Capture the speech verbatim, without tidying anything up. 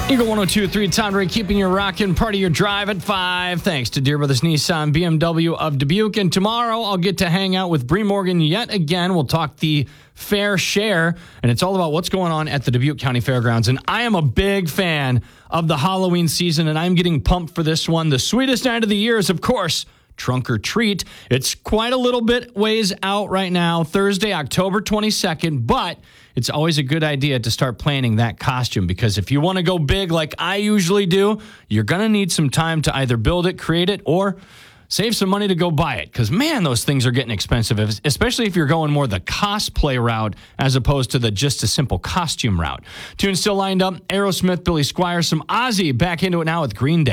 Eagle one oh two point three Town Ray, keeping you rocking, part of your drive at five. Thanks to Dear Brothers Nissan B M W of Dubuque. And tomorrow I'll get to hang out with Bree Morgan yet again. We'll talk the fair share, and it's all about what's going on at the Dubuque County Fairgrounds. And I am a big fan of the Halloween season, and I'm getting pumped for this one. The sweetest night of the year is, of course, Trunk or Treat. It's quite a little bit ways out right now, Thursday, October twenty-second, but it's always a good idea to start planning that costume, because if you want to go big like I usually do, you're going to need some time to either build it, create it, or save some money to go buy it, because, man, those things are getting expensive, especially if you're going more the cosplay route as opposed to the just a simple costume route. Tune still lined up. Aerosmith, Billy Squire, some Ozzy back into it now with Green Day.